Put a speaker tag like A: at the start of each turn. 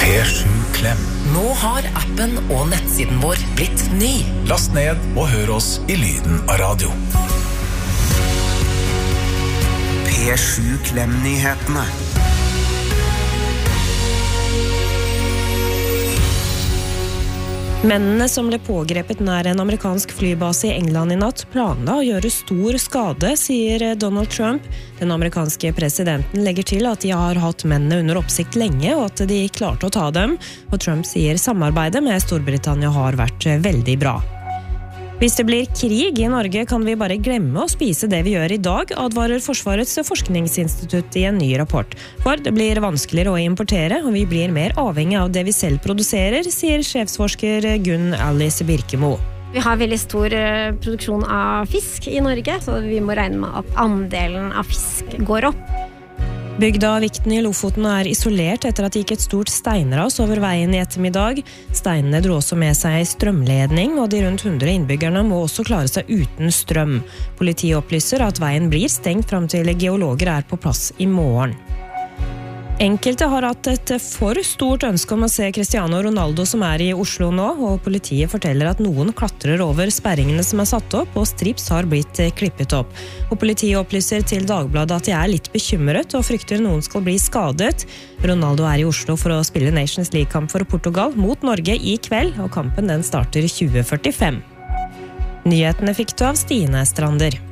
A: P7 Klem.
B: Nå har appen og nettsiden vår blitt ny.
A: Last ned og hør oss i lyden av radio.
C: P7 Klem-nyhetene.
D: Mennene som ble pågrepet nær en amerikansk flybase i England i natt planla å gjøre stor skade, sier Donald Trump. Den amerikanske presidenten legger til at de har hatt mennene under oppsikt lenge, og at de klarte å ta dem. Og Trump sier samarbeidet med Storbritannia har vært veldig bra. Hvis det blir krig i Norge, kan vi bare glemme å spise det vi gjør i dag, advarer Forsvarets forskningsinstitutt i en ny rapport. For det blir vanskeligere å importere, og vi blir mer avhengig av det vi selv produserer, sier sjefsforsker Gunn Alice Birkemo.
E: Vi har veldig stor produksjon av fisk i Norge, så vi må regne med at andelen av fisk går opp.
D: Bygda Vikten i Lofoten er isolert etter at det gikk et stort steinras over veien i ettermiddag. Steinene dro også med seg strømledning, og de rundt 100 innbyggerne må også klare seg uten strøm. Politiet opplyser at veien blir stengt fram til geologer er på plass i morgen. Enkelte har hatt et for stort ønske om å se Cristiano Ronaldo som er i Oslo nå, og politiet forteller at noen klatrer over sperringene som er satt opp, og strips har blitt klippet opp. Og politiet opplyser til Dagbladet at de er litt bekymret og frykter noen skal bli skadet. Ronaldo er i Oslo for å spille Nations League-kamp for Portugal mot Norge i kveld, og kampen den starter 20:45. Nyhetene fikk du av Stine Strander.